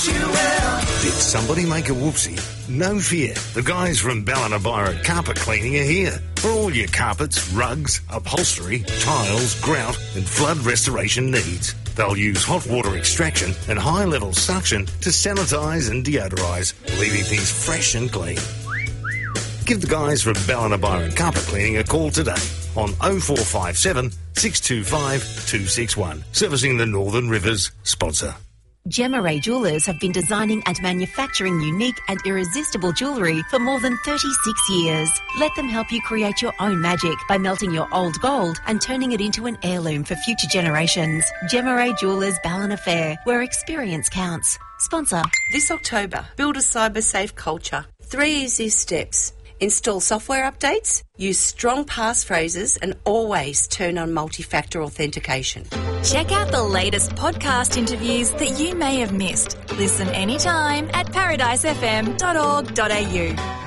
Did somebody make a whoopsie? No fear. The guys from Ballinabyra Carpet Cleaning are here. For all your carpets, rugs, upholstery, tiles, grout and flood restoration needs. They'll use hot water extraction and high-level suction to sanitise and deodorise, leaving things fresh and clean. Give the guys from Ballinabyra Carpet Cleaning a call today on 0457 625 261. Servicing the Northern Rivers sponsor. Gemma Ray Jewellers have been designing and manufacturing unique and irresistible jewellery for more than 36 years. Let them help you create your own magic by melting your old gold and turning it into an heirloom for future generations. Gemma Ray Jewellers Ballina Fair, where experience counts. Sponsor. This October, build a cyber-safe culture. 3 easy steps. Install software updates, use strong passphrases, and always turn on multi-factor authentication. Check out the latest podcast interviews that you may have missed. Listen anytime at paradisefm.org.au.